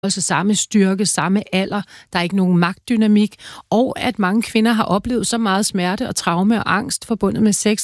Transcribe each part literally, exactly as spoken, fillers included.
altså samme styrke, samme alder, der er ikke nogen magtdynamik, og at mange kvinder har oplevet så meget smerte og traume og angst forbundet med sex,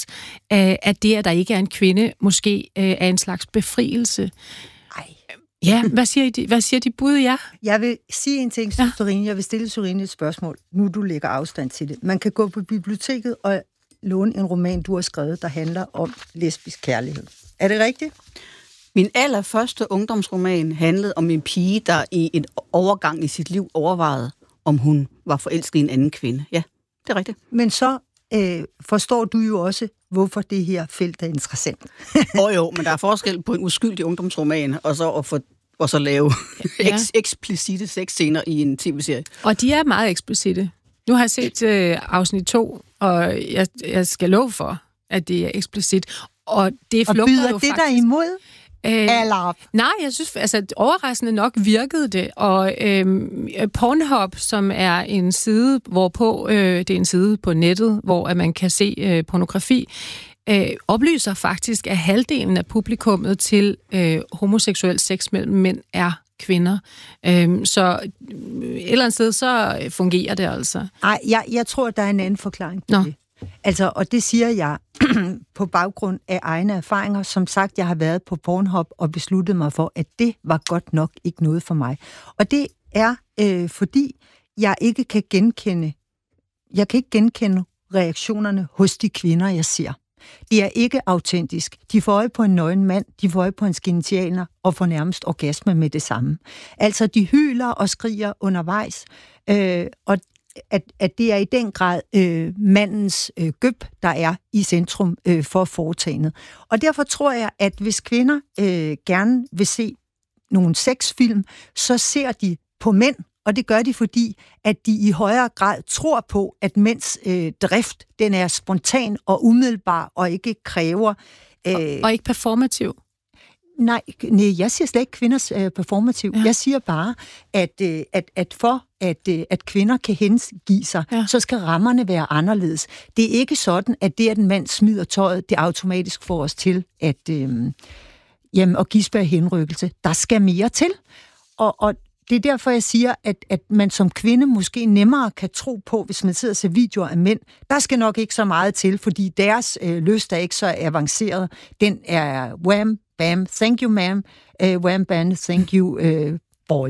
at det, at der ikke er en kvinde, måske er en slags befrielse. Ej. Ja, hvad siger de, hvad siger de bud, ja? Jeg vil sige en ting, Sørine. Jeg vil stille Sørine et spørgsmål, nu du lægger afstand til det. Man kan gå på biblioteket og låne en roman, du har skrevet, der handler om lesbisk kærlighed. Er det rigtigt? Min allerførste ungdomsroman handlede om en pige, der i en overgang i sit liv overvejede, om hun var forelsket i en anden kvinde. Ja, det er rigtigt. Men så øh, forstår du jo også, hvorfor det her felt er interessant. Åh oh, jo, men der er forskel på en uskyldig ungdomsroman, og så at få og så lave ja. eks- eksplicite sexscener i en tv-serie. Og de er meget eksplicite. Nu har jeg set øh, afsnit to, og jeg, jeg skal love for, at det er eksplicit. Og det flugter og byder jo det faktisk der imod? Øh, Eller? Nej, jeg synes, altså overraskende nok virkede det, og øh, Pornhub, som er en side, hvorpå, øh, det er en side på nettet, hvor at man kan se øh, pornografi, øh, oplyser faktisk, at halvdelen af publikummet til øh, homoseksuel sex mellem mænd er kvinder. Øh, så et eller andet sted, så fungerer det altså. Nej, jeg, jeg tror, der er en anden forklaring på Nå. det. Altså, og det siger jeg på baggrund af egne erfaringer. Som sagt, jeg har været på Pornhub og besluttet mig for, at det var godt nok ikke noget for mig. Og det er, øh, fordi jeg ikke kan genkende, jeg kan ikke genkende reaktionerne hos de kvinder, jeg ser. Det er ikke autentisk. De får øje på en nøgen mand, de får øje på en genitaler og får nærmest orgasme med det samme. Altså, de hyler og skriger undervejs, øh, og At, at det er i den grad øh, mandens øh, gøb, der er i centrum øh, for foretagendet. Og derfor tror jeg, at hvis kvinder øh, gerne vil se nogle sexfilm, så ser de på mænd, og det gør de, fordi at de i højere grad tror på, at mænds øh, drift, den er spontan og umiddelbar, og ikke kræver... Øh, og, og ikke performativ. Nej, nej, jeg siger slet ikke kvinders øh, performativ. Ja. Jeg siger bare, at, øh, at, at for at, øh, at kvinder kan hengive sig, ja. så skal rammerne være anderledes. Det er ikke sådan, at det, at en mand smider tøjet, det automatisk får os til at, øh, jamen, at gispe af henrykkelse. Der skal mere til. Og, og det er derfor, jeg siger, at, at man som kvinde måske nemmere kan tro på, hvis man sidder og ser videoer af mænd. Der skal nok ikke så meget til, fordi deres øh, lyst er ikke så avanceret. Den er wham, bam, thank you, ma'am. Uh, wham, bam, thank you, uh, boy.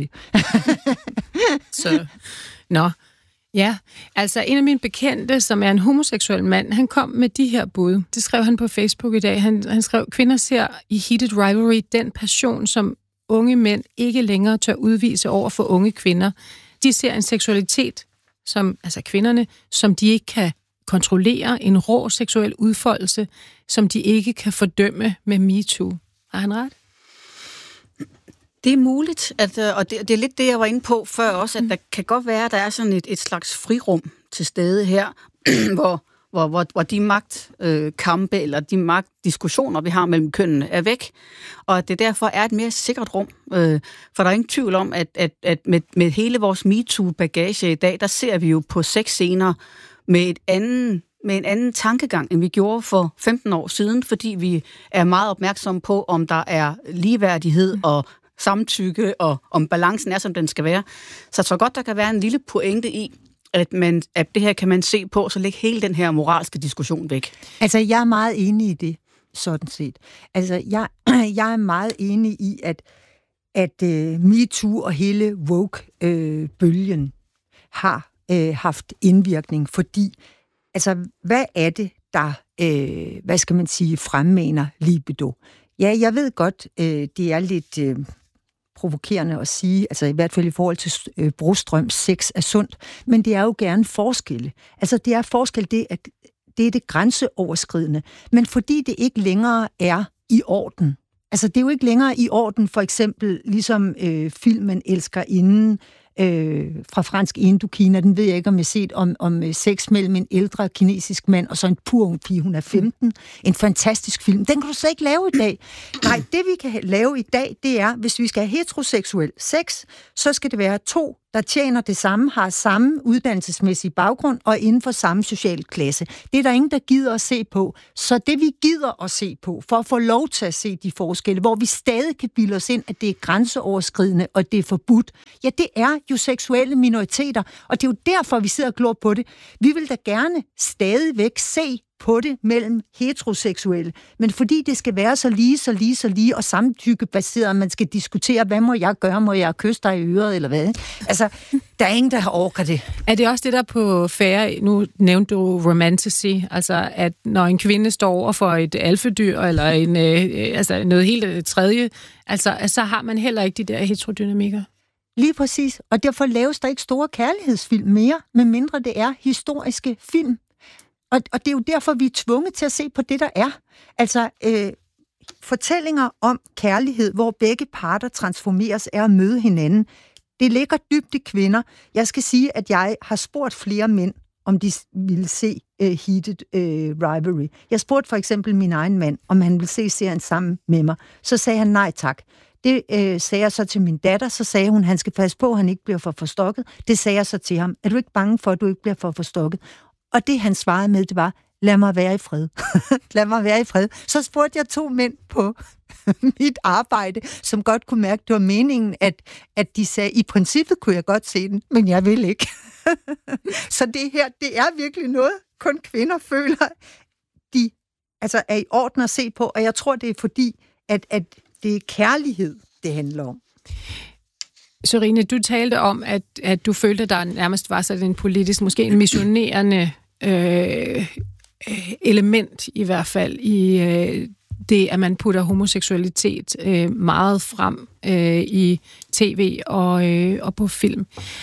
Så, nå. Ja, altså en af mine bekendte, som er en homoseksuel mand, han kom med de her bud. Det skrev han på Facebook i dag. Han, han skrev, kvinder ser i heated rivalry den passion, som unge mænd ikke længere tør udvise over for unge kvinder. De ser en seksualitet, som, altså kvinderne, som de ikke kan kontrollere, en rå seksuel udfoldelse, som de ikke kan fordømme med MeToo. Har han ret? Det er muligt, at, og det, det er lidt det, jeg var inde på før også, at der kan godt være, at der er sådan et, et slags frirum til stede her, hvor, hvor, hvor, hvor de magtkampe øh, eller de magtdiskussioner, vi har mellem kønnene, er væk. Og at det derfor er et mere sikkert rum. Øh, for der er ingen tvivl om, at, at, at med, med hele vores MeToo-bagage i dag, der ser vi jo på sexscener med et andet med en anden tankegang, end vi gjorde for femten år siden, fordi vi er meget opmærksomme på, om der er ligeværdighed og samtykke, og om balancen er, som den skal være. Så jeg tror godt, der kan være en lille pointe i, at, man, at det her kan man se på, så lægge hele den her moralske diskussion væk. Altså, jeg er meget enig i det, sådan set. Altså, jeg, jeg er meget enig i, at, at uh, MeToo og hele woke-bølgen uh, har uh, haft indvirkning, fordi altså, hvad er det, der, øh, hvad skal man sige, fremmaner libido? Ja, jeg ved godt, øh, det er lidt øh, provokerende at sige, altså i hvert fald i forhold til øh, Brostrøms sex er sundt, men det er jo gerne forskelle. Altså, det er forskel, det, at det er det grænseoverskridende, men fordi det ikke længere er i orden. Altså, det er jo ikke længere i orden, for eksempel, ligesom øh, filmen Elskerinden, Øh, fra fransk Indokina, den ved jeg ikke, om jeg har set, om, om sex mellem en ældre kinesisk mand og så en pur ung pige, hun er femten. En fantastisk film. Den kan du så ikke lave i dag. Nej, det vi kan lave i dag, det er, hvis vi skal have heteroseksuel sex, så skal det være to, der tjener det samme, har samme uddannelsesmæssige baggrund og inden for samme social klasse. Det er der ingen, der gider at se på. Så det, vi gider at se på, for at få lov til at se de forskelle, hvor vi stadig kan bilde os ind, at det er grænseoverskridende, og det er forbudt, ja, det er jo seksuelle minoriteter, og det er jo derfor, vi sidder og glor på det. Vi vil da gerne stadigvæk se på det mellem heteroseksuelle, men fordi det skal være så lige, så lige, så lige og samtykkebaseret, man skal diskutere, hvad må jeg gøre, må jeg kysse dig i øret, eller hvad? Altså, der er ingen, der orker det. Er det også det, der på færre, nu nævnte du romantasy, altså at når en kvinde står over for et alfedyr, eller en, øh, altså noget helt tredje, altså så har man heller ikke de der heterodynamikker? Lige præcis, og derfor laves der ikke store kærlighedsfilm mere, medmindre det er historiske film. Og, og det er jo derfor, vi er tvunget til at se på det, der er. Altså, øh, fortællinger om kærlighed, hvor begge parter transformeres, er at møde hinanden. Det ligger dybt i kvinder. Jeg skal sige, at jeg har spurgt flere mænd, om de ville se uh, Heated uh, Rivalry. Jeg spurgte for eksempel min egen mand, om han ville se serien sammen med mig. Så sagde han nej tak. Det øh, sagde jeg så til min datter, så sagde hun, han skal passe på, at han ikke bliver for forstokket. Det sagde jeg så til ham. Er du ikke bange for, at du ikke bliver for forstokket? Og det, han svarede med, det var, lad mig være i fred. lad mig være i fred. Så spurgte jeg to mænd på mit arbejde, som godt kunne mærke, det var meningen, at, at de sagde, i princippet kunne jeg godt se den, men jeg vil ikke. Så det her, det er virkelig noget, kun kvinder føler, de altså, er i orden at se på, og jeg tror, det er fordi, at, at det er kærlighed, det handler om. Sørine, du talte om, at, at du følte, at der nærmest var sådan en politisk, måske en missionerende øh, element i hvert fald i øh, det, at man putter homoseksualitet øh, meget frem øh, i tv og, øh, og på film.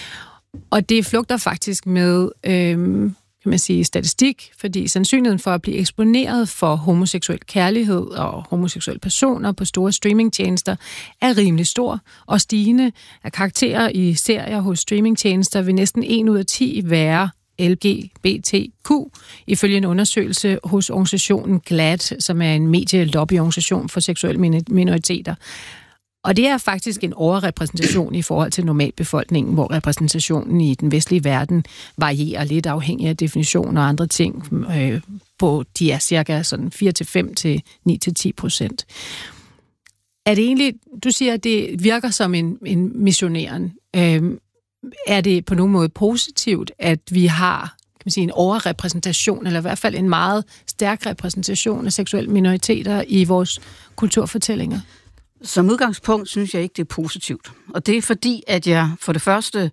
Og det flugter faktisk med øh, kan man sige, statistik, fordi sandsynligheden for at blive eksponeret for homoseksuel kærlighed og homoseksuelle personer på store streamingtjenester er rimelig stor og stigende. Af karakterer i serier hos streamingtjenester vil næsten en ud af ti være L G B T Q, ifølge en undersøgelse hos organisationen GLAAD, som er en medielobbyorganisation for seksuelle minoriteter. Og det er faktisk en overrepræsentation i forhold til normalbefolkningen, hvor repræsentationen i den vestlige verden varierer lidt afhængig af definition og andre ting. Øh, på, de er cirka sådan fire til fem til ni til ti procent. Er det egentlig, du siger, at det virker som en, en missionæren. Øh, er det på nogen måde positivt, at vi har kan man sige, en overrepræsentation, eller i hvert fald en meget stærk repræsentation af seksuelle minoriteter i vores kulturfortællinger? Som udgangspunkt synes jeg ikke, det er positivt. Og det er fordi, at jeg for det første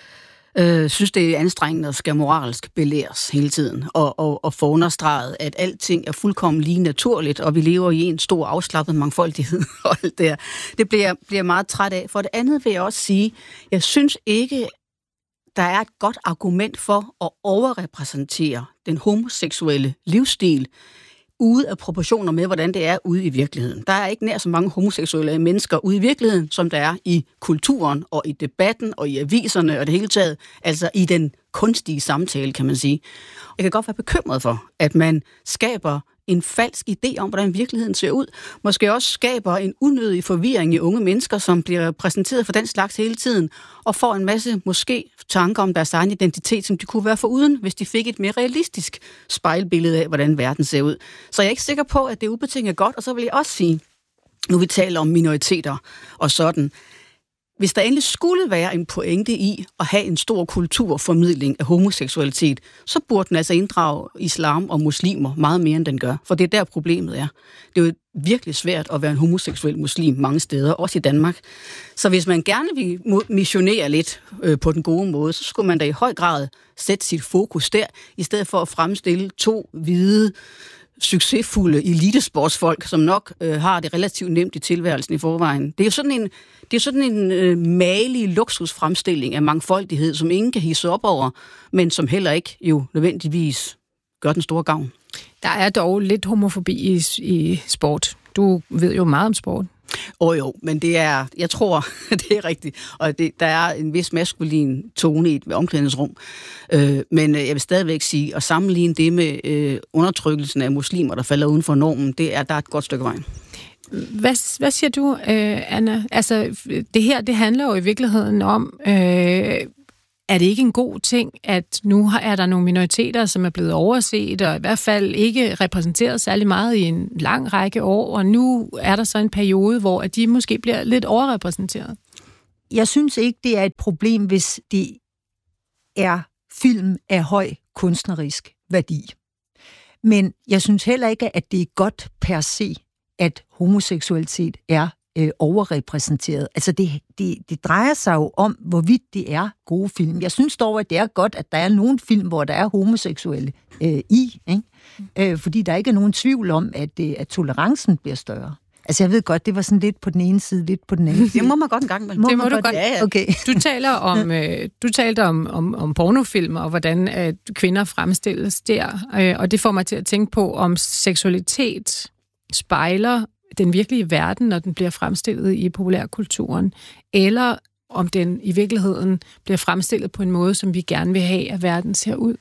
øh, synes, det er anstrengende og skal moralsk belæres hele tiden. Og, og, og få understreget, at alting er fuldkommen lige naturligt, og vi lever i en stor afslappet mangfoldighed og alt det her. Det bliver, bliver jeg meget træt af. For det andet vil jeg også sige, jeg synes ikke, der er et godt argument for at overrepræsentere den homoseksuelle livsstil ude af proportioner med, hvordan det er ude i virkeligheden. Der er ikke nær så mange homoseksuelle mennesker ude i virkeligheden, som der er i kulturen og i debatten og i aviserne og det hele taget, altså i den kunstige samtale, kan man sige. Jeg kan godt være bekymret for, at man skaber en falsk idé om, hvordan virkeligheden ser ud. Måske også skaber en unødig forvirring i unge mennesker, som bliver præsenteret for den slags hele tiden, og får en masse måske tanker om deres egen identitet, som de kunne være foruden, hvis de fik et mere realistisk spejlbillede af, hvordan verden ser ud. Så jeg er ikke sikker på, at det er ubetinget godt, og så vil jeg også sige, nu vi taler om minoriteter og sådan, hvis der endelig skulle være en pointe i at have en stor kulturformidling af homoseksualitet, så burde den altså inddrage islam og muslimer meget mere, end den gør. For det er der problemet er. Det er jo virkelig svært at være en homoseksuel muslim mange steder, også i Danmark. Så hvis man gerne vil missionere lidt øh, på den gode måde, så skulle man da i høj grad sætte sit fokus der, i stedet for at fremstille to hvide, succesfulde elitesportsfolk, som nok øh, har det relativt nemt i tilværelsen i forvejen. Det er jo sådan en, det er sådan en øh, malig luksusfremstilling af mangfoldighed, som ingen kan hisse op over, men som heller ikke jo nødvendigvis gør den store gavn. Der er dog lidt homofobi i, i sport. Du ved jo meget om sport. Åh oh, jo, men det er, jeg tror, det er rigtigt, og det, der er en vis maskulin tone i et omklædningsrum. Øh, men jeg vil stadigvæk sige, at sammenligne det med øh, undertrykkelsen af muslimer, der falder uden for normen, det er, der er et godt stykke vejen. Hvad, hvad siger du, øh, Anna? Altså, det her, det handler jo i virkeligheden om, øh, er det ikke en god ting, at nu er der nogle minoriteter, som er blevet overset, og i hvert fald ikke repræsenteret særlig meget i en lang række år, og nu er der så en periode, hvor at de måske bliver lidt overrepræsenteret? Jeg synes ikke, det er et problem, hvis det er film af høj kunstnerisk værdi. Men jeg synes heller ikke, at det er godt per se, at homoseksualitet er øh, overrepræsenteret. Altså det, det, det drejer sig jo om, hvorvidt det er gode film. Jeg synes dog, at det er godt, at der er nogle film, hvor der er homoseksuelle øh, i, ikke? Øh, fordi der ikke er nogen tvivl om, at, øh, at tolerancen bliver større. Altså jeg ved godt, det var sådan lidt på den ene side, lidt på den anden side. Det må man godt en gang med. Det må du godt. Ja, ja. Okay. Du taler om, øh, du talte om, om, om pornofilm, og hvordan at kvinder fremstilles der, øh, og det får mig til at tænke på, om seksualitet spejler den virkelige verden, når den bliver fremstillet i populærkulturen, eller om den i virkeligheden bliver fremstillet på en måde, som vi gerne vil have, at verden ser ud.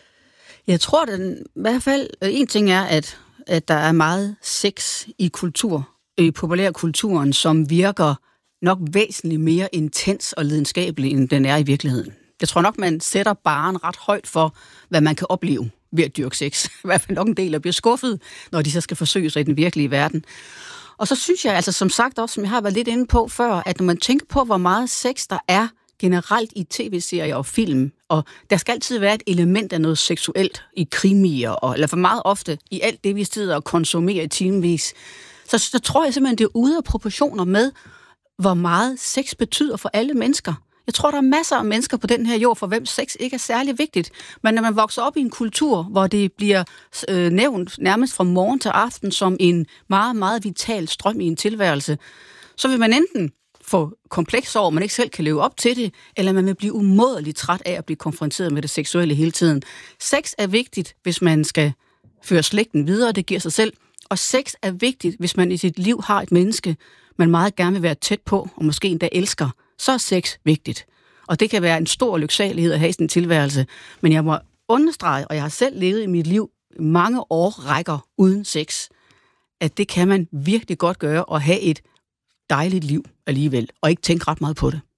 Jeg tror, at i hvert fald en ting er, at, at der er meget sex i kultur, i populærkulturen, som virker nok væsentligt mere intens og lidenskabelig, end den er i virkeligheden. Jeg tror nok, man sætter barren ret højt for, hvad man kan opleve ved at dyrke sex. I hvert fald nok en del, der bliver skuffet, når de så skal forsøge sig i den virkelige verden. Og så synes jeg, altså som sagt også, som jeg har været lidt inde på før, at når man tænker på, hvor meget sex der er generelt i tv-serier og film, og der skal altid være et element af noget seksuelt i krimier, og, eller for meget ofte i alt det, vi sidder og konsumerer i timevis, så, så tror jeg simpelthen, det er ude af proportioner med, hvor meget sex betyder for alle mennesker. Jeg tror, der er masser af mennesker på den her jord, for hvem sex ikke er særlig vigtigt. Men når man vokser op i en kultur, hvor det bliver øh, nævnt nærmest fra morgen til aften som en meget, meget vital strøm i en tilværelse, så vil man enten få kompleks over, man ikke selv kan leve op til det, eller man vil blive umådeligt træt af at blive konfronteret med det seksuelle hele tiden. Sex er vigtigt, hvis man skal føre slægten videre, det giver sig selv. Og sex er vigtigt, hvis man i sit liv har et menneske, man meget gerne vil være tæt på, og måske endda elsker. Så er sex vigtigt. Og det kan være en stor lyksalighed at have i sin tilværelse. Men jeg må understrege, og jeg har selv levet i mit liv mange år rækker uden sex, at det kan man virkelig godt gøre og have et dejligt liv alligevel, og ikke tænke ret meget på det.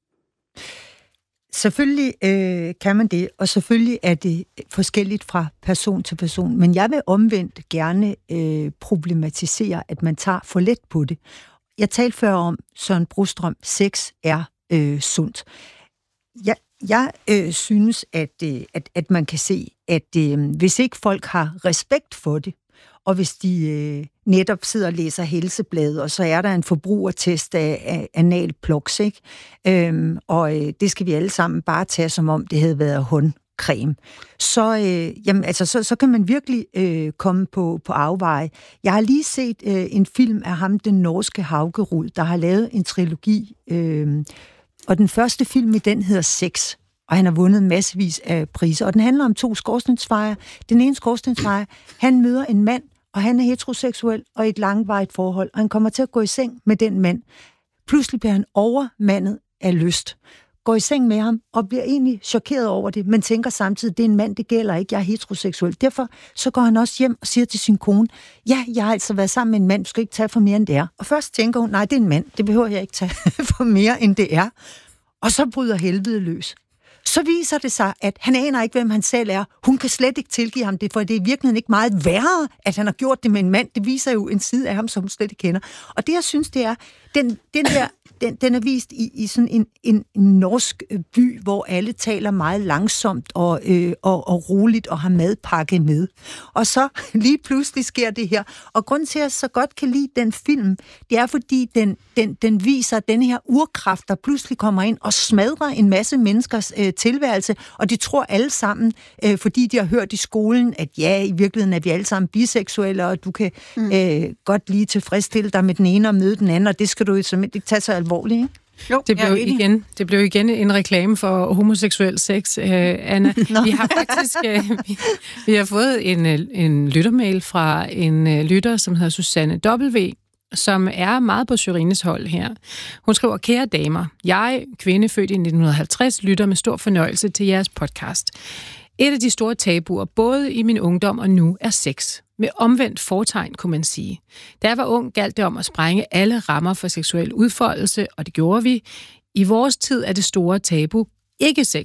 Selvfølgelig øh, kan man det, og selvfølgelig er det forskelligt fra person til person. Men jeg vil omvendt gerne øh, problematisere, at man tager for let på det. Jeg talte før om, Søren Brostrøm, sex er øh, sundt. Jeg, jeg øh, synes, at, øh, at, at man kan se, at øh, hvis ikke folk har respekt for det, og hvis de øh, netop sidder og læser helsebladet, og så er der en forbrugertest af, af analplugs, ikke? Øhm, og øh, det skal vi alle sammen bare tage, som om det havde været håndcreme. Så, øh, jamen, altså, så, så kan man virkelig øh, komme på, på afveje. Jeg har lige set øh, en film af ham, den norske Haugerud, der har lavet en trilogi, øh, og den første film i den hedder Sex, og han har vundet massevis af priser, og den handler om to skorstensfejere. Den ene skorstensfejer, han møder en mand, og han er heteroseksuel og i et langvarigt forhold, og han kommer til at gå i seng med den mand. Pludselig bliver han overmandet af lyst. Går i seng med ham og bliver egentlig chokeret over det, men tænker samtidig, det er en mand, det gælder ikke, jeg er heteroseksuel. Derfor så går han også hjem og siger til sin kone, ja, jeg har altså været sammen med en mand, du skal ikke tage for mere, end det er. Og først tænker hun, nej, det er en mand, det behøver jeg ikke tage for mere, end det er. Og så bryder helvede løs. Så viser det sig, at han aner ikke, hvem han selv er. Hun kan slet ikke tilgive ham det, for det er virkelig ikke meget værre, at han har gjort det med en mand. Det viser jo en side af ham, som hun slet ikke kender. Og det, jeg synes, det er, den, den der, den, den er vist i, i sådan en, en, en norsk by, hvor alle taler meget langsomt og, øh, og, og roligt og har madpakke med. Og så lige pludselig sker det her. Og grunden til, at jeg så godt kan lide den film, det er, fordi den, den, den viser den her urkraft, der pludselig kommer ind og smadrer en masse menneskers øh, tilværelse, og de tror alle sammen, øh, fordi de har hørt i skolen, at ja, i virkeligheden er vi alle sammen biseksuelle, og du kan mm. øh, godt lige tilfredsstille dig med den ene og møde den anden, og det skal du jo ikke tage så alvorligt, ikke? Jo, det blev igen, det blev igen en reklame for homoseksuel sex, øh, Anna. Vi har faktisk øh, vi, vi har fået en, en lyttermail fra en øh, lytter, som hedder Susanne W., som er meget på Syrines hold her. Hun skriver, kære damer, jeg, kvinde født i nitten halvtreds, lytter med stor fornøjelse til jeres podcast. Et af de store tabuer, både i min ungdom og nu, er sex. Med omvendt fortegn, kunne man sige. Da jeg var ung, galt det om at sprænge alle rammer for seksuel udfoldelse, og det gjorde vi. I vores tid er det store tabu ikke sex.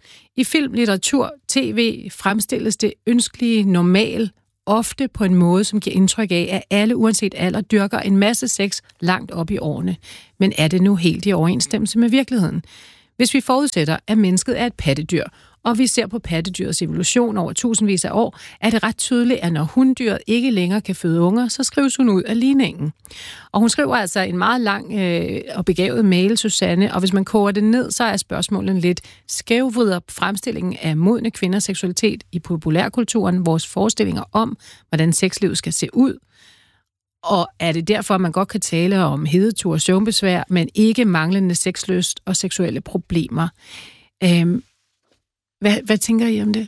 I film, litteratur, tv fremstilles det ønskelige normal, ofte på en måde, som giver indtryk af, at alle uanset alder dyrker en masse sex langt op i årene. Men er det nu helt i overensstemmelse med virkeligheden? Hvis vi forudsætter, at mennesket er et pattedyr, og vi ser på pattedyrets evolution over tusindvis af år, er det ret tydeligt, at når hunddyret ikke længere kan føde unger, så skrives hun ud af ligningen. Og hun skriver altså en meget lang øh, og begavet mail, Susanne, og hvis man koger det ned, så er spørgsmålet lidt: skævvrider fremstillingen af modne kvinders seksualitet i populærkulturen vores forestillinger om, hvordan sexlivet skal se ud? Og er det derfor, man godt kan tale om hedetur og søvnbesvær, men ikke manglende sexlyst og seksuelle problemer? Øhm, hvad, hvad tænker I om det?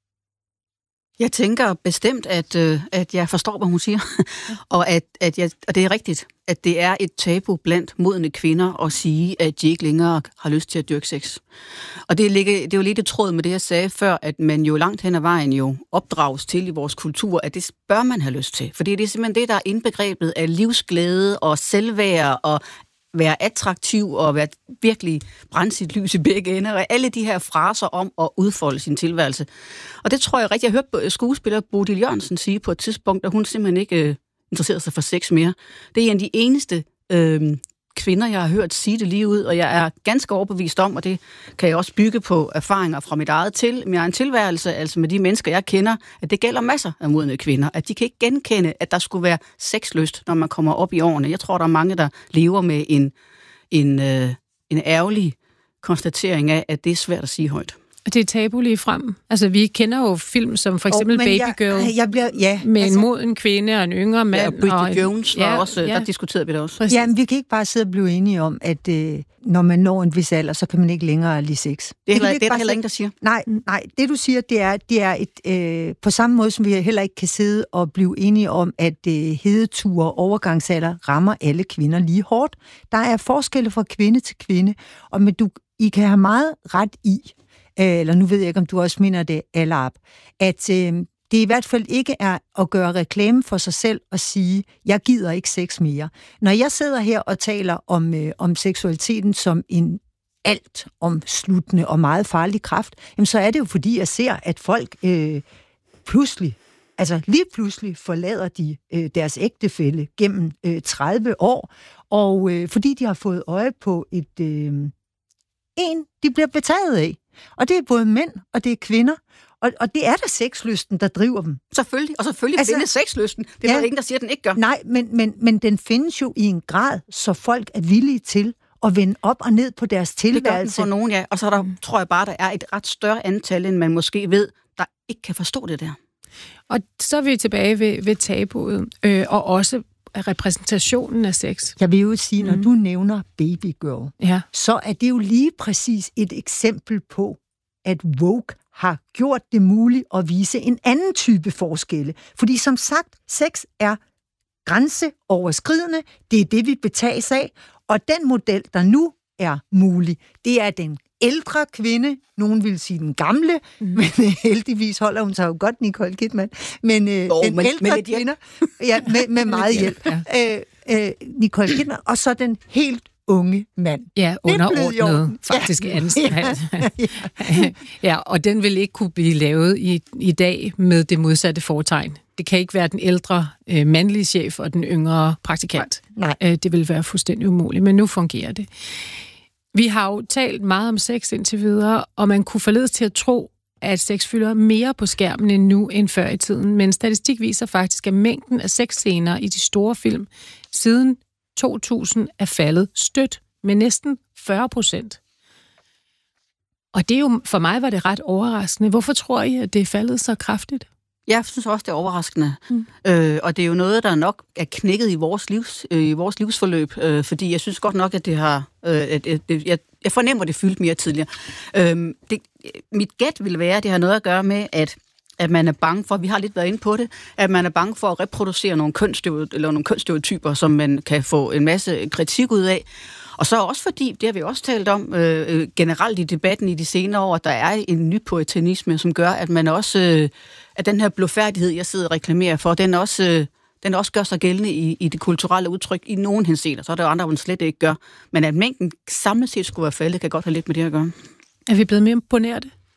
Jeg tænker bestemt, at, øh, at jeg forstår, hvad hun siger. og, at, at jeg, og det er rigtigt, at det er et tabu blandt modne kvinder at sige, at de ikke længere har lyst til at dyrke sex. Og det er, det er jo lidt et tråd med det, jeg sagde før, at man jo langt hen ad vejen jo opdrages til i vores kultur, at det bør man have lyst til. Fordi det er simpelthen det, der er indbegrebet af livsglæde og selvværd og være attraktiv og være virkelig brænde sit lys i begge ender, og alle de her fraser om at udfolde sin tilværelse. Og det tror jeg rigtigt. Jeg hørte skuespiller Bodil Jørgensen sige på et tidspunkt, at hun simpelthen ikke øh, interesserer sig for sex mere. Det er en af de eneste øh, kvinder, jeg har hørt sige det lige ud, og jeg er ganske overbevist om, og det kan jeg også bygge på erfaringer fra mit eget til, med en tilværelse, altså med de mennesker, jeg kender, at det gælder masser af modne kvinder, at de kan ikke genkende, at der skulle være sexlyst, når man kommer op i årene. Jeg tror, der er mange, der lever med en, en, øh, en ærgerlig konstatering af, at det er svært at sige højt. Det er tabu lige frem. Altså, vi kender jo film som for eksempel oh, Baby jeg, Girl, jeg bliver, ja, med altså, en moden kvinde og en yngre mand. Ja, og Bridget og, Jones var ja, også, ja. der diskuterede vi det også. Ja, men vi kan ikke bare sidde og blive enige om, at øh, når man når en vis alder, så kan man ikke længere lide sex. Det er, heller, det, det er der heller ingen, der siger. Nej, nej, det du siger, det er, det er et, øh, på samme måde, som vi heller ikke kan sidde og blive enige om, at øh, hedeture og overgangsalder rammer alle kvinder lige hårdt. Der er forskelle fra kvinde til kvinde, og men du, I kan have meget ret i, eller nu ved jeg ikke, om du også mener det, Alap, at øh, det i hvert fald ikke er at gøre reklame for sig selv og sige, jeg gider ikke sex mere. Når jeg sidder her og taler om, øh, om seksualiteten som en alt omsluttende og meget farlig kraft, jamen så er det jo fordi, jeg ser, at folk øh, pludselig, altså lige pludselig forlader de øh, deres ægtefælle gennem øh, tredive år, og øh, fordi de har fået øje på et øh, en, de bliver betaget af. Og det er både mænd, og det er kvinder. Og, og det er da sexlysten, der driver dem. Selvfølgelig, og selvfølgelig altså, findes sexlysten. Det er ja, der ingen, der siger, at den ikke gør. Nej, men, men, men den findes jo i en grad, så folk er villige til at vende op og ned på deres tilværelse. Det gør den for nogen, ja. Og så er der, tror jeg bare, der er et ret større antal, end man måske ved, der ikke kan forstå det der. Og så er vi tilbage ved, ved tabuet, øh, og også repræsentationen af sex. Jeg vil jo sige, når mm. du nævner Baby Girl, ja. så er det jo lige præcis et eksempel på, at woke har gjort det muligt at vise en anden type forskelle. Fordi som sagt, sex er grænseoverskridende. Det er det, vi betages af. Og den model, der nu er mulig, det er den ældre kvinde, nogen vil sige den gamle, mm. men uh, heldigvis holder hun sig jo godt, Nicole Kidman, men uh, oh, den men, ældre med kvinde, ja, med, med meget hjælp, ja. uh, uh, Nicole Kidman, og så den helt unge mand. Ja, underordnet faktisk ja. anstalt. Ja. ja, og den vil ikke kunne blive lavet i, i dag med det modsatte fortegn. Det kan ikke være den ældre øh, mandlige chef og den yngre praktikant. Nej. Øh, det vil være fuldstændig umuligt, men nu fungerer det. Vi har jo talt meget om sex indtil videre, og man kunne forledes til at tro, at sex fylder mere på skærmen end nu end før i tiden. Men statistik viser faktisk, at mængden af sexscener i de store film siden to tusind er faldet stødt med næsten fyrre procent. Og det er jo, for mig var det ret overraskende. Hvorfor tror I, at det er faldet så kraftigt? Jeg synes også, det er overraskende. Mm. Øh, og det er jo noget, der nok er knækket i vores, livs, øh, i vores livsforløb, øh, fordi jeg synes godt nok, at det har... Øh, at, at, at, jeg, jeg fornemmer, det fyldt mere tidligere. Øh, det, mit gæt vil være, at det har noget at gøre med, at at man er bange for, vi har lidt været inde på det, at man er bange for at reproducere nogle kønsstereotyper, eller nogle kønsstereotyper, som man kan få en masse kritik ud af. Og så også fordi, det har vi også talt om øh, generelt i debatten i de senere år, at der er en ny puritanisme, som gør, at man også, øh, at den her blufærdighed, jeg sidder og reklamerer for, den også, øh, den også gør sig gældende i, i det kulturelle udtryk i nogen henseender. Så er der jo andre, man slet ikke gør. Men at mængden samlet set skulle være faldet, kan godt have lidt med det at gøre. Er vi blevet mere imponeret?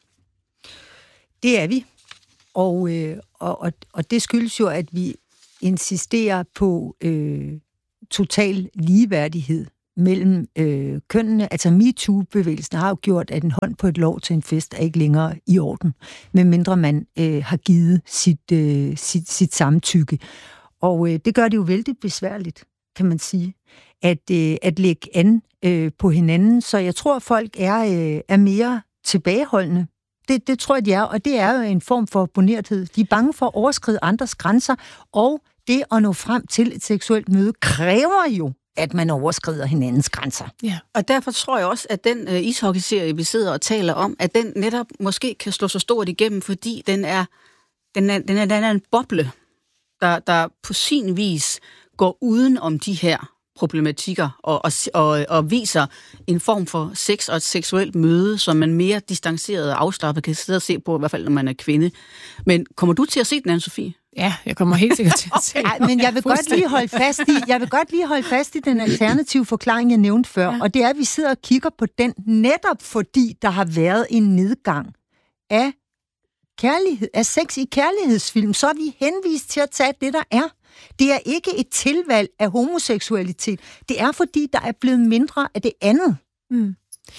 Det er vi. Og, øh, og, og, og det skyldes jo, at vi insisterer på øh, total ligeværdighed mellem øh, kønnene. Altså MeToo-bevægelsen har jo gjort, at en hånd på et lår til en fest er ikke længere i orden, medmindre man øh, har givet sit, øh, sit, sit samtykke. Og øh, det gør det jo vældig besværligt, kan man sige, at, øh, at lægge an øh, på hinanden. Så jeg tror, folk er, øh, er mere tilbageholdende. Det, det tror jeg, de er, og det er jo en form for bonerthed. De er bange for at overskride andres grænser, og det at nå frem til et seksuelt møde kræver jo, at man overskrider hinandens grænser. Ja. Og derfor tror jeg også, at den uh, ishockey-serie, vi sidder og taler om, at den netop måske kan slå så stort igennem, fordi den er, den er, den er, den er en boble, der, der på sin vis går uden om de her problematikker og, og, og, og viser en form for sex og et seksuelt møde, som man mere distanceret og afslappet kan sidde og se på, i hvert fald når man er kvinde. Men kommer du til at se den, Anne-Sophie? Ja, jeg kommer helt sikkert til at se den. Ej, men jeg vil godt lige holde fast i, jeg vil godt lige holde fast i den alternative forklaring, jeg nævnte før, ja. Og det er, at vi sidder og kigger på den, netop fordi der har været en nedgang af kærlighed, af sex i kærlighedsfilm, så er vi henvist til at tage det, der er. Det er ikke et tilvalg af homoseksualitet. Det er, fordi der er blevet mindre af det andet. Mm.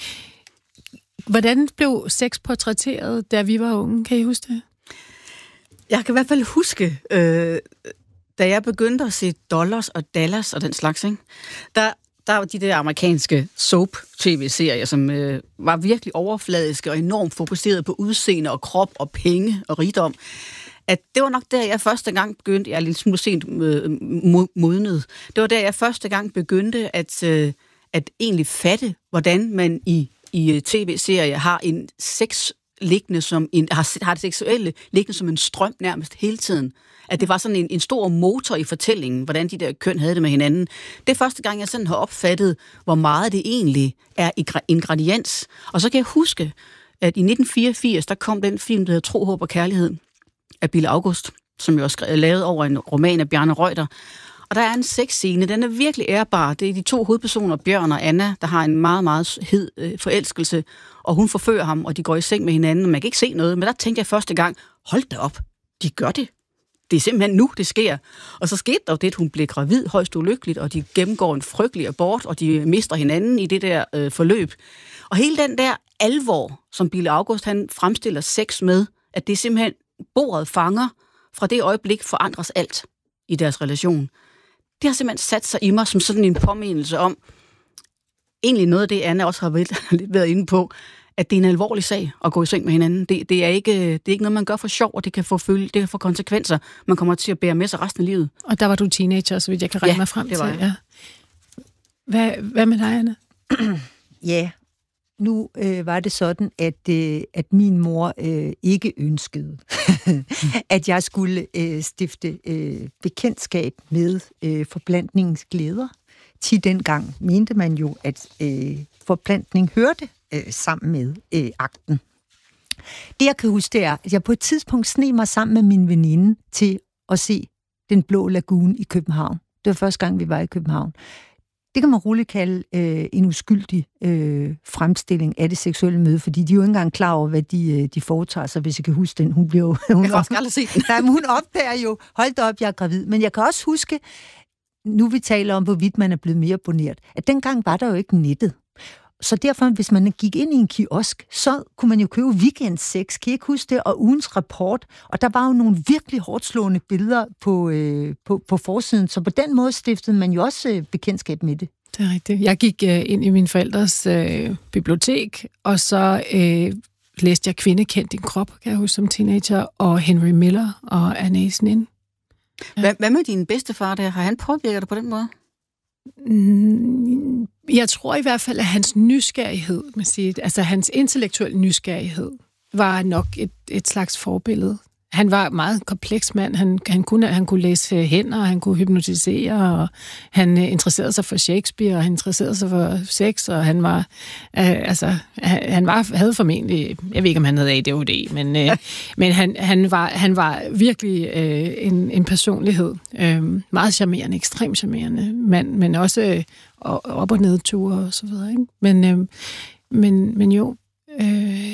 Hvordan blev sex portrætteret, da vi var unge? Kan I huske det? Jeg kan i hvert fald huske, øh, da jeg begyndte at se Dollars og Dallas og den slags, ikke? Der, der var de der amerikanske soap-tv-serier, som øh, var virkelig overfladiske og enormt fokuseret på udseende og krop og penge og rigdom. At det var nok der, jeg første gang begyndte, jeg er lidt smule sent øh, modnet, det var der, jeg første gang begyndte at, øh, at egentlig fatte, hvordan man i, i tv-serier har en sex liggende som en, har, har det seksuelle liggende som en strøm nærmest hele tiden. At det var sådan en, en stor motor i fortællingen, hvordan de der køn havde det med hinanden. Det er første gang, jeg sådan har opfattet, hvor meget det egentlig er ingrediens. Og så kan jeg huske, at i nitten fireogfirs, der kom den film, der hedder Tro, Håb og Kærlighed, af Bille August, som jo er lavet over en roman af Bjarne Reuter. Og der er en sexscene, den er virkelig ærbar. Det er de to hovedpersoner, Bjørn og Anna, der har en meget, meget hed øh, forelskelse, og hun forfører ham, og de går i seng med hinanden, og man kan ikke se noget, men der tænkte jeg første gang, hold da op, de gør det. Det er simpelthen nu, det sker. Og så skete der jo det, at hun blev gravid, højst ulykkeligt, og de gennemgår en frygtelig abort, og de mister hinanden i det der øh, forløb. Og hele den der alvor, som Bille August han fremstiller sex med, at det simpelthen bordet fanger, fra det øjeblik forandres alt i deres relation. Det har simpelthen sat sig i mig som sådan en påmindelse om, egentlig noget af det, Anna også har været inde på, at det er en alvorlig sag at gå i seng med hinanden. Det, det, er, ikke, det er ikke noget, man gør for sjov, og det kan få følge, det kan få konsekvenser. Man kommer til at bære med sig resten af livet. Og der var du teenager, så vidt jeg kan regne ja, mig frem det var til. Ja. Hvad, hvad med dig, Anna? Ja, nu øh, var det sådan, at, øh, at min mor øh, ikke ønskede, at jeg skulle øh, stifte øh, bekendtskab med øh, forplantningsglæder. Til dengang mente man jo, at øh, forplantning hørte øh, sammen med øh, akten. Det, jeg kan huske, det er, at jeg på et tidspunkt sneg mig sammen med min veninde til at se Den Blå Lagune i København. Det var første gang, vi var i København. Det kan man roligt kalde øh, en uskyldig øh, fremstilling af det seksuelle møde, fordi de er jo ikke engang klar over, hvad de, de foretager sig, hvis jeg kan huske den. Hun bliver jo... Hun jeg kan også aldrig se den. Nej, men hun opdager jo, hold da op, jeg er gravid. Men jeg kan også huske, nu vi taler om, hvorvidt man er blevet mere boneret, at dengang var der jo ikke nettet. Så derfor, hvis man gik ind i en kiosk, så kunne man jo købe weekendsex, kan I ikke huske det, og ugens rapport. Og der var jo nogle virkelig hårdt slående billeder på, øh, på, på forsiden, så på den måde stiftede man jo også øh, bekendtskab med det. Det er rigtigt. Jeg gik øh, ind i min forældres øh, bibliotek, og så øh, læste jeg Kvinde kendt din krop, kan jeg huske, som teenager, og Henry Miller og Anne Esnin. Ja. Hvad, hvad med din bedstefar der? Har han påvirket dig på den måde? Jeg tror i hvert fald, at hans nysgerrighed, man siger, altså hans intellektuelle nysgerrighed, var nok et, et slags forbillede. Han var meget kompleks mand. Han, han, kunne, han kunne læse hænder, han kunne hypnotisere, og han interesserede sig for Shakespeare, og han interesserede sig for sex, og han var, øh, altså, han var, havde formentlig, jeg ved ikke, om han havde A D H D, men, øh, men han, han, var, han var virkelig øh, en, en personlighed. Øh, meget charmerende, ekstremt charmerende mand, men også øh, op- og nedture og så videre. Ikke? Men, øh, men, men jo, øh,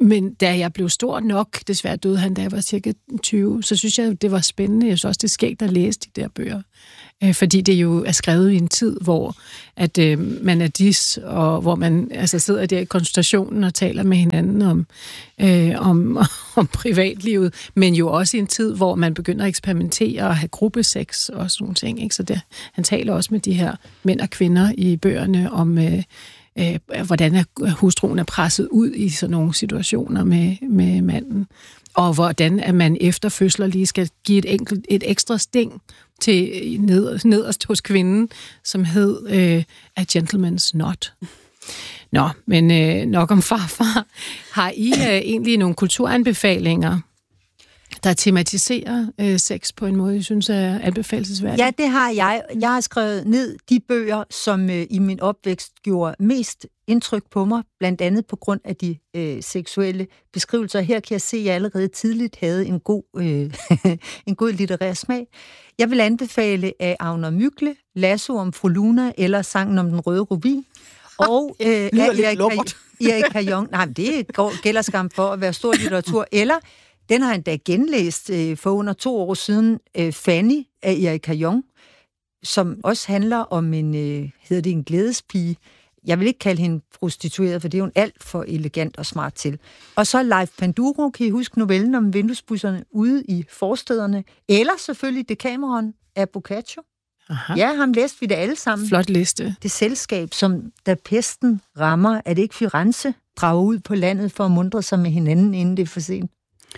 Men da jeg blev stor nok, desværre døde han, da jeg var cirka tyve, så synes jeg, det var spændende. Jeg synes også, det er skægt at læse de der bøger. Øh, fordi det jo er skrevet i en tid, hvor at, øh, man er dis, og hvor man altså, sidder der i konsultationen og taler med hinanden om, øh, om, om privatlivet, men jo også i en tid, hvor man begynder at eksperimentere og have gruppesex og sådan nogle ting. Ikke? Så det, han taler også med de her mænd og kvinder i bøgerne om... Øh, Øh, hvordan er hustruen er presset ud i sådan nogle situationer med, med manden, og hvordan at man efter fødsler lige skal give et, enkelt, et ekstra sting til ned, nederst hos kvinden, som hed øh, A Gentleman's Knot. Nå, men øh, nok om farfar. Har I øh, egentlig nogle kulturanbefalinger, der tematiserer øh, sex på en måde, jeg synes er anbefalelsesværdigt? Ja, det har jeg. Jeg har skrevet ned de bøger, som øh, i min opvækst gjorde mest indtryk på mig, blandt andet på grund af de øh, seksuelle beskrivelser. Her kan jeg se, at jeg allerede tidligt havde en god, øh, en god litterær smag. Jeg vil anbefale af Agner Mykle, Lasso om fru Luna, eller Sangen om den røde rubin. Og øh, af Erik, Erik Caillon. Nej, men det gælder skam for at være stor litteratur. Eller... Den har jeg endda genlæst øh, for under to år siden, øh, Fanny af Erik Caillon, som også handler om en, øh, hedder det en glædespige. Jeg vil ikke kalde hende prostitueret, for det er hun alt for elegant og smart til. Og så Leif Panduro, kan I huske novellen om vinduesbusserne ude i forstederne? Eller selvfølgelig Decameron af Boccaccio. Aha. Ja, ham læste vi det alle sammen. Flot liste. Det selskab, som da pesten rammer, er det ikke Firenze, drager ud på landet for at mundre sig med hinanden, inden det er for sent.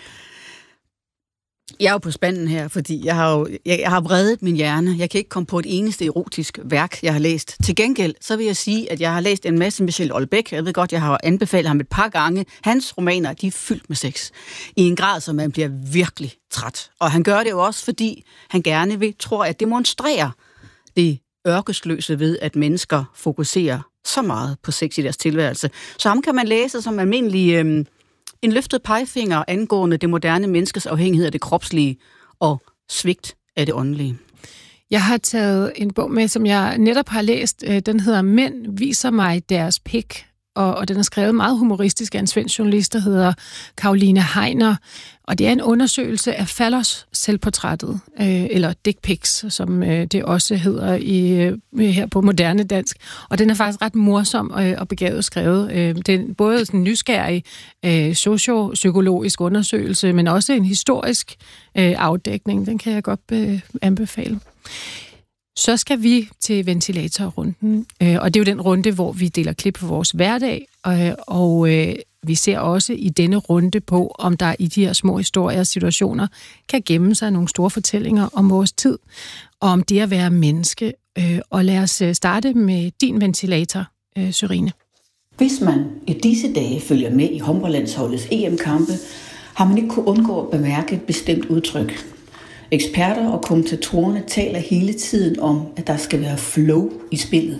Jeg er jo på spanden her, fordi jeg har jo jeg, jeg har vredet min hjerne. Jeg kan ikke komme på et eneste erotisk værk, jeg har læst. Til gengæld, så vil jeg sige, at jeg har læst en masse Michel Houellebecq. Jeg ved godt, jeg har anbefalet ham et par gange. Hans romaner, de er fyldt med sex. I en grad, så man bliver virkelig træt. Og han gør det jo også, fordi han gerne vil, tror jeg, demonstrere det ørkesløse ved, at mennesker fokuserer så meget på sex i deres tilværelse. Så ham kan man læse som almindelig... Øhm, En løftet pegefinger angående det moderne menneskes afhængighed af det kropslige og svigt af det åndelige. Jeg har taget en bog med, som jeg netop har læst. Den hedder Mænd viser mig deres pik, og, og den er skrevet meget humoristisk af en svensk journalist, der hedder Karoline Heiner. Og det er en undersøgelse af Fallos selvportrættet, øh, eller dick pics, som øh, det også hedder i, øh, her på moderne dansk. Og den er faktisk ret morsom og, og begavet skrevet. Øh, det er både sådan en nysgerrig øh, sociopsykologisk undersøgelse, men også en historisk øh, afdækning. Den kan jeg godt øh, anbefale. Så skal vi til ventilatorrunden, øh, og det er jo den runde, hvor vi deler klip på vores hverdag, øh, og øh, vi ser også i denne runde på, om der i de her små historier og situationer kan gemme sig nogle store fortællinger om vores tid, og om det at være menneske. Øh, og lad os starte med din ventilator, øh, Sørine. Hvis man i disse dage følger med i håndboldlandsholdets E M-kampe, har man ikke kunnet undgå at bemærke et bestemt udtryk. Eksperter og kommentatorerne taler hele tiden om, at der skal være flow i spillet.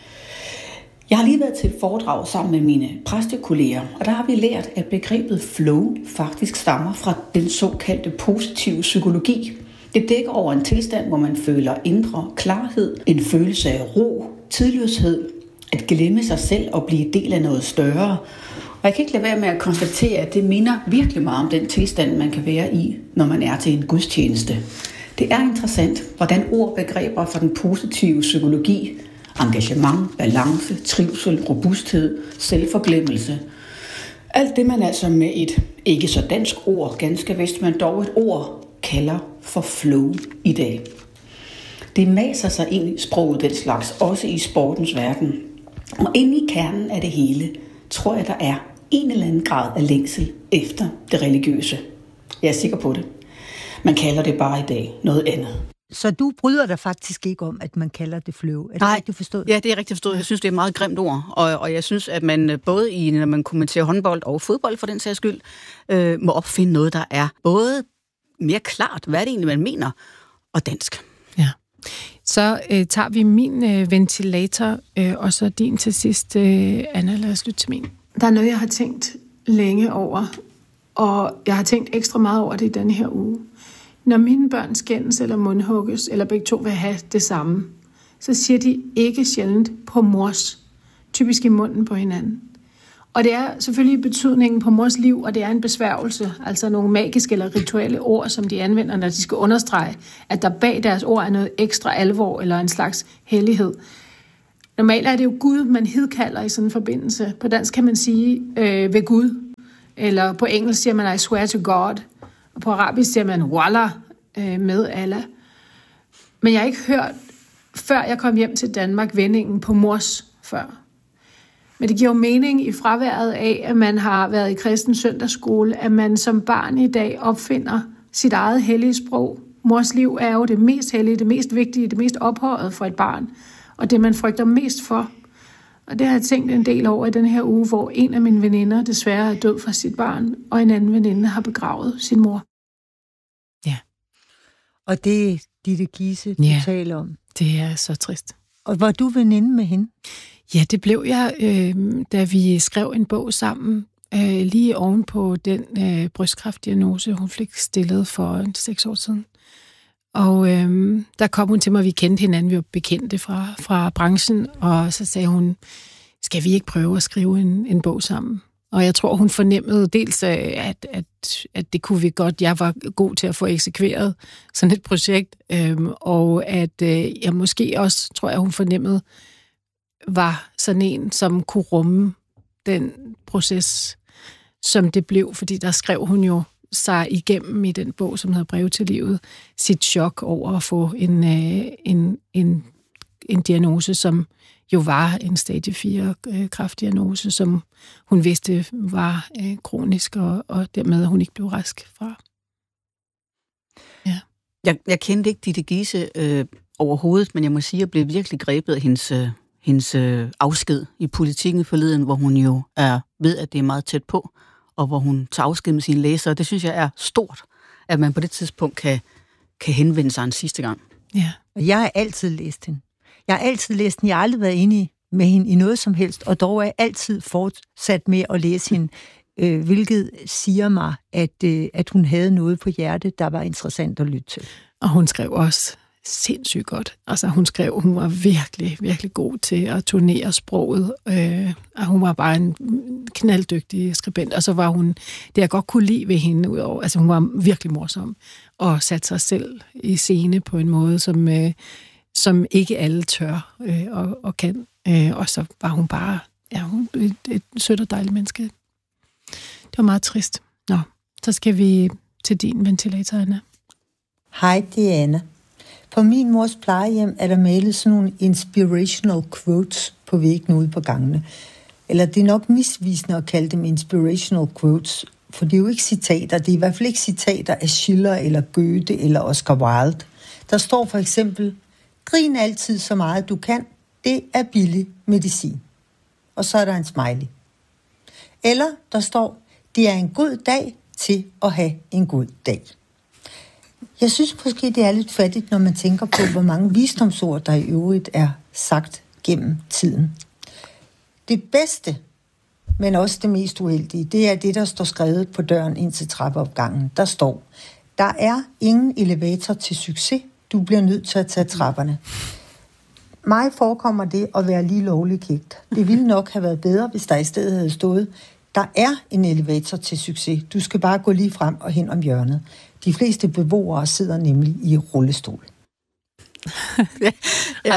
Jeg har lige været til et foredrag sammen med mine præstekolleger, og der har vi lært, at begrebet flow faktisk stammer fra den såkaldte positive psykologi. Det dækker over en tilstand, hvor man føler indre klarhed, en følelse af ro, tidløshed, at glemme sig selv og blive del af noget større. Og jeg kan ikke lade være med at konstatere, at det minder virkelig meget om den tilstand, man kan være i, når man er til en gudstjeneste. Det er interessant, hvordan ordbegreber fra den positive psykologi, engagement, balance, trivsel, robusthed, selvforglemmelse, alt det man altså med et ikke så dansk ord, ganske vist, men dog et ord, kalder for flow i dag. Det maser sig ind i sproget den slags, også i sportens verden. Og inde i kernen af det hele, tror jeg, der er en eller anden grad af længsel efter det religiøse. Jeg er sikker på det. Man kalder det bare i dag noget andet. Så du bryder dig faktisk ikke om, at man kalder det flow? Er det Nej, rigtigt forstået? Ja, det er rigtigt forstået. Jeg synes, det er et meget grimt ord. Og, og jeg synes, at man både i, når man kommenterer håndbold og fodbold for den sags skyld, øh, må opfinde noget, der er både mere klart, hvad det egentlig, man mener, og dansk. Ja. Så øh, tager vi min øh, ventilator, øh, og så din til sidst. Øh, Anna, lad os lytte til min. Der er noget, jeg har tænkt længe over, og jeg har tænkt ekstra meget over det i denne her uge. Når mine børn skændes eller mundhugges, eller begge to vil have det samme, så siger de ikke sjældent på mors, typisk i munden på hinanden. Og det er selvfølgelig betydningen på mors liv, og det er en besværgelse, altså nogle magiske eller rituelle ord, som de anvender, når de skal understrege, at der bag deres ord er noget ekstra alvor eller en slags hellighed. Normalt er det jo Gud, man hidkalder i sådan en forbindelse. På dansk kan man sige øh, ved Gud, eller på engelsk siger man I swear to God, og på arabisk siger man Wallah øh, med Allah. Men jeg har ikke hørt, før jeg kom hjem til Danmark, vendingen på mors før. Men det giver jo mening i fraværet af, at man har været i kristen søndagsskole, at man som barn i dag opfinder sit eget hellige sprog. Mors liv er jo det mest hellige, det mest vigtige, det mest ophøjede for et barn, og det man frygter mest for. Og det har jeg tænkt en del over i den her uge, hvor en af mine veninder desværre er død fra sit barn, og en anden veninde har begravet sin mor. Ja. Og det er Ditte Giese, du ja, taler om. Det er så trist. Og var du veninde med hende? Ja, det blev jeg, øh, da vi skrev en bog sammen, øh, lige oven på den øh, brystkræftdiagnose, hun fik stillet for seks år siden. Og øh, der kom hun til mig, vi kendte hinanden, vi var bekendte fra, fra branchen, og så sagde hun, skal vi ikke prøve at skrive en, en bog sammen? Og jeg tror, hun fornemmede dels, at, at, at det kunne vi godt, jeg var god til at få eksekveret sådan et projekt, øh, og at øh, jeg måske også, tror jeg, hun fornemmede, var sådan en, som kunne rumme den proces, som det blev, fordi der skrev hun jo sig igennem i den bog, som hedder Breve til livet, sit chok over at få en, en, en, en diagnose, som jo var en stadie fire kræftdiagnose, som hun vidste var øh, kronisk, og, og dermed hun ikke blev rask fra. Ja. Jeg, jeg kendte ikke Ditte Giese øh, overhovedet, men jeg må sige, at jeg blev virkelig grebet af hendes, øh, hendes øh, afsked i Politikken forleden, hvor hun jo er ved, at det er meget tæt på, og hvor hun tager afsked med sine læsere. Det synes jeg er stort, at man på det tidspunkt kan, kan henvende sig en sidste gang. Ja. Jeg har altid læst hende. Jeg har altid læst hende. Jeg har aldrig været enig med hende i noget som helst, og dog er jeg altid fortsat med at læse hende, øh, hvilket siger mig, at, øh, at hun havde noget på hjertet, der var interessant at lytte til. Og hun skrev også sindssygt godt. Altså hun skrev, hun var virkelig, virkelig god til at turnere sproget, øh, og hun var bare en knalddygtig skribent, og så var hun, det jeg godt kunne lide ved hende, udover, altså hun var virkelig morsom, og satte sig selv i scene på en måde, som, øh, som ikke alle tør øh, og, og kan. Øh, og så var hun bare, ja, hun et, et sødt og dejligt menneske. Det var meget trist. Nå, så skal vi til din ventilator, Anna. Hej, det er Anna. På min mors plejehjem er der malet sådan nogle inspirational quotes på væggene ude på gangene. Eller det er nok misvisende at kalde dem inspirational quotes, for det er jo ikke citater. Det er i hvert fald ikke citater af Schiller eller Goethe eller Oscar Wilde. Der står for eksempel, grin altid så meget du kan, det er billig medicin. Og så er der en smiley. Eller der står, det er en god dag til at have en god dag. Jeg synes måske, det er lidt fattigt, når man tænker på, hvor mange visdomsord, der i øvrigt er sagt gennem tiden. Det bedste, men også det mest uheldige, det er det, der står skrevet på døren ind til trappeopgangen. Der står, der er ingen elevator til succes, du bliver nødt til at tage trapperne. Mig forekommer det at være lige lovligt kægt. Det ville nok have været bedre, hvis der i stedet havde stået, der er en elevator til succes. Du skal bare gå lige frem og hen om hjørnet. De fleste beboere sidder nemlig i rullestol. ja, ja.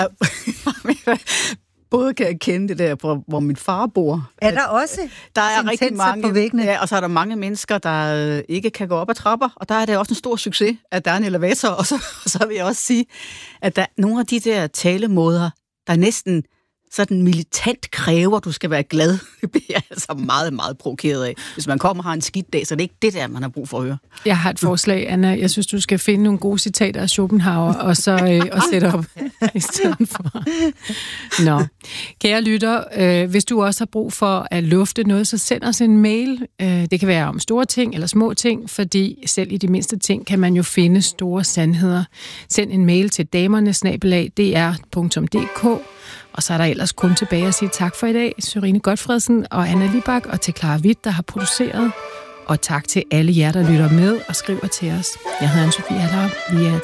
Både kan jeg kende det der, hvor min far bor. Er der også der er rigtig mange på væggene? Ja, og så er der mange mennesker, der ikke kan gå op ad trapper, og der er det også en stor succes, at der er en elevator. Og så, og så vil jeg også sige, at der er nogle af de der talemåder, der næsten sådan militant kræver, du skal være glad. Det bliver jeg altså meget, meget provokeret af. Hvis man kommer og har en skidt dag, så er det ikke det der, man har brug for at høre. Jeg har et forslag, Anna. Jeg synes, du skal finde nogle gode citater af Schopenhauer, og så øh, og sætte op i stedet for. Nå. Kære lytter, øh, hvis du også har brug for at lufte noget, så send os en mail. Øh, det kan være om store ting eller små ting, fordi selv i de mindste ting kan man jo finde store sandheder. Send en mail til damerne snabel-a d r punktum d k. Og så er der ellers kun tilbage at sige tak for i dag. Sørine Gotfredsen og Anna Libak, og til Clara Witt, der har produceret. Og tak til alle jer, der lytter med og skriver til os. Jeg hedder Anne-Sophie Haller. Vi er